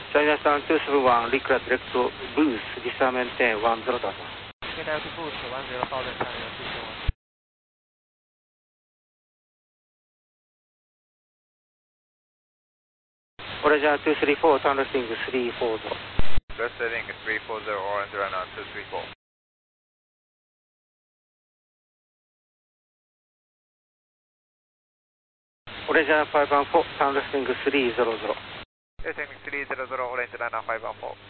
チャイナさん271、リクラディレクト、ブース、リサメンテン10だと。 Get out to boost 10,000 China 271. Orange 234、タンレスティング340。 Let's setting 340, Orange Runner 234. Orange 514、タンレスティング300。 Setting 300, Orange Runner 514.